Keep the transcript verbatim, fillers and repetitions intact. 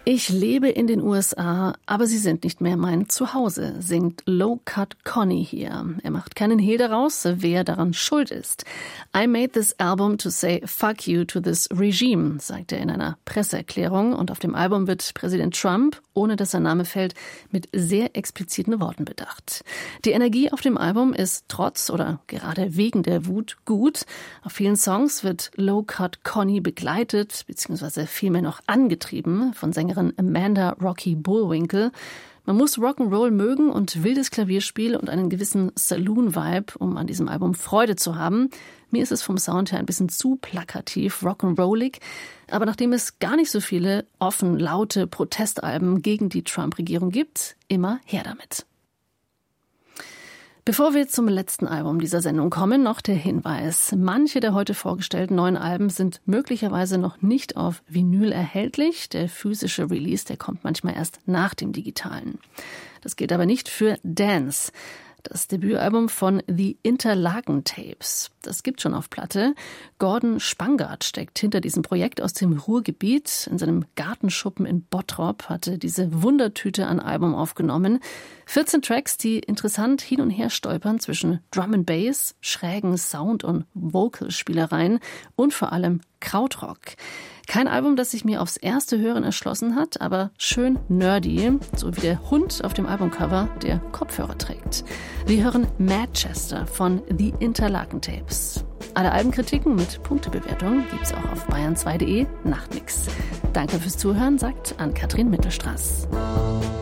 Ich lebe in den U S A, aber sie sind nicht mehr mein Zuhause, singt Low Cut Connie hier. Er macht keinen Hehl daraus, wer daran schuld ist. I made this album to say fuck you to this regime, sagt er in einer Presseerklärung. Und auf dem Album wird Präsident Trump, ohne dass sein Name fällt, mit sehr expliziten Worten bedacht. Die Energie auf dem Album ist trotz oder gerade wegen der Wut gut. Auf vielen Songs wird Low Cut Connie begleitet, beziehungsweise vielmehr noch angetrieben von Sängerin Amanda Rocky Bullwinkle. Man muss Rock'n'Roll mögen und wildes Klavierspiel und einen gewissen Saloon-Vibe, um an diesem Album Freude zu haben. Mir ist es vom Sound her ein bisschen zu plakativ, rock'n'rollig. Aber nachdem es gar nicht so viele offen laute Protestalben gegen die Trump-Regierung gibt, immer her damit. Bevor wir zum letzten Album dieser Sendung kommen, noch der Hinweis. Manche der heute vorgestellten neuen Alben sind möglicherweise noch nicht auf Vinyl erhältlich. Der physische Release, der kommt manchmal erst nach dem digitalen. Das gilt aber nicht für Dance. Das Debütalbum von The Interlaken Tapes. Das gibt schon auf Platte. Gordon Spangard steckt hinter diesem Projekt aus dem Ruhrgebiet. In seinem Gartenschuppen in Bottrop hatte diese Wundertüte ein Album aufgenommen. vierzehn Tracks, die interessant hin und her stolpern zwischen Drum and Bass, schrägen Sound- und Vocalspielereien und vor allem Krautrock. Kein Album, das sich mir aufs erste Hören erschlossen hat, aber schön nerdy, so wie der Hund auf dem Albumcover, der Kopfhörer trägt. Wir hören Manchester von The Interlaken Tapes. Alle Albenkritiken mit Punktebewertung gibt's auch auf bayern zwei punkt de Nachtmix. Danke fürs Zuhören, sagt Ann-Kathrin Mittelstraß.